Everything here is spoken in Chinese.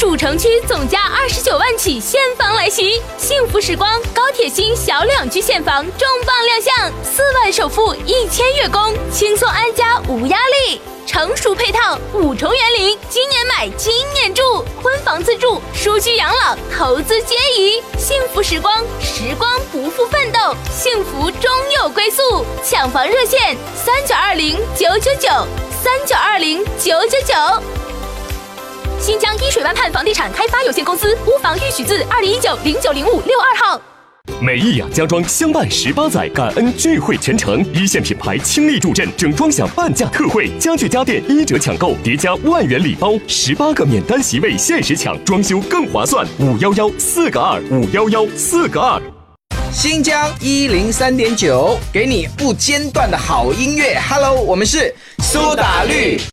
主城区总价29万起现房来袭，幸福时光高铁新小2居现房重磅亮相，4万首付1000月供，轻松安家无压力。成熟配套5重园林，今年买今年住，婚房自住、舒居养老、投资皆宜。幸福时光，时光不负奋斗，幸福终有归宿。抢房热线3920-999，3920-999。新疆依水湾畔房地产开发有限公司，屋房预许字2019-090562号。 美意雅家装相伴18载，感恩聚会全程，一线品牌倾力助阵，整装享半价特惠，家具家电1折抢购，叠加万元礼包，18个免单席位限时抢，装修更划算。511-4个2，511-4个2。 新疆103.9，给你不间断的好音乐。Hello， 我们是苏打绿。